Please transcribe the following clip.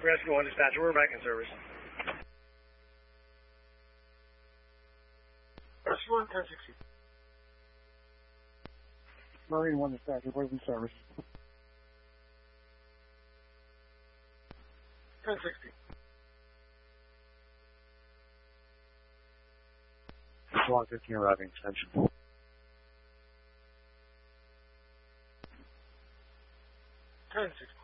Rescue 1 dispatcher, we're back in service. Rescue 1, 1060. Marine 1 dispatcher, we're in service. 1060. Swan 15 arriving extension. 1060.